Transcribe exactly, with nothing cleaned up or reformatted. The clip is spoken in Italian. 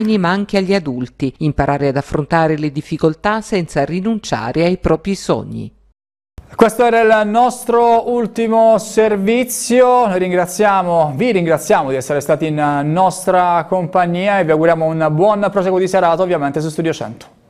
ma anche agli adulti, imparare ad affrontare le difficoltà senza rinunciare ai propri sogni. Questo era il nostro ultimo servizio, noi ringraziamo, vi ringraziamo di essere stati in nostra compagnia e vi auguriamo un buon proseguo di serata ovviamente su Studio cento.